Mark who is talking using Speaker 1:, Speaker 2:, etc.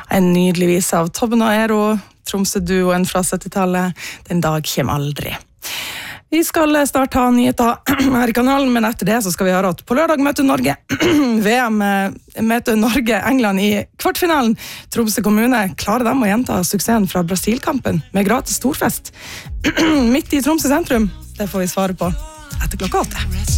Speaker 1: En nydelig vise av Tobben og Aero, Tromsø-duoen fra 70-tallet. Den dag kommer aldri. Vi skal snart ha nyheter her i kanalen, men etter det så skal vi høre at på lørdag møter Norge VM møter Norge England i kvartfinalen. Tromsø kommune klarer dem å gjenta suksessen fra Brasil-kampen med gratis storfest midt i Tromsø sentrum. Det får vi svare på etter klokka 8.